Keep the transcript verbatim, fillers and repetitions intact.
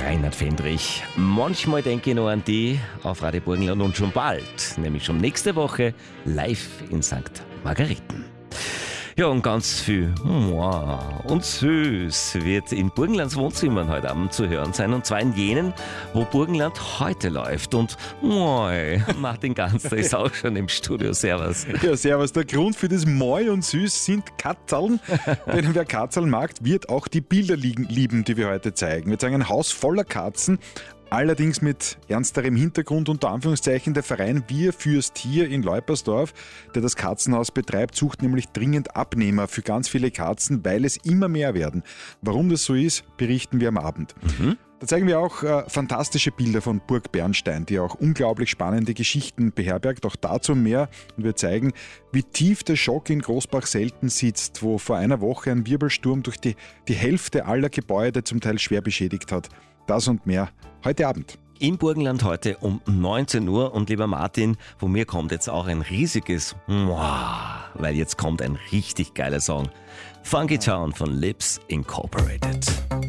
Reinhard Fendrich. Manchmal denke ich noch an die auf Radio Burgenland und schon bald, nämlich schon nächste Woche live in Sankt Margareten. Ja, und ganz viel Mua und Süß wird in Burgenlands Wohnzimmern heute Abend zu hören sein. Und zwar in jenen, wo Burgenland heute läuft. Und Moi, Martin Ganster ist auch schon im Studio. Servus. Ja, servus. Der Grund für das Moi und Süß sind Katzeln. Denn wer Katzeln mag, wird auch die Bilder lieben, die wir heute zeigen. Wir zeigen ein Haus voller Katzen. Allerdings mit ernsterem Hintergrund, unter Anführungszeichen. Der Verein Wir fürs Tier in Leupersdorf, der das Katzenhaus betreibt, sucht nämlich dringend Abnehmer für ganz viele Katzen, weil es immer mehr werden. Warum das so ist, berichten wir am Abend. Mhm. Da zeigen wir auch äh, fantastische Bilder von Burg Bernstein, die auch unglaublich spannende Geschichten beherbergt. Auch dazu mehr. Und wir zeigen, wie tief der Schock in Großbach-Selten sitzt, wo vor einer Woche ein Wirbelsturm durch die, die Hälfte aller Gebäude zum Teil schwer beschädigt hat. Das und mehr heute Abend. Im Burgenland heute um neunzehn Uhr. Und lieber Martin, von mir kommt jetzt auch ein riesiges Mua, weil jetzt kommt ein richtig geiler Song. Funky Town von Lips Incorporated.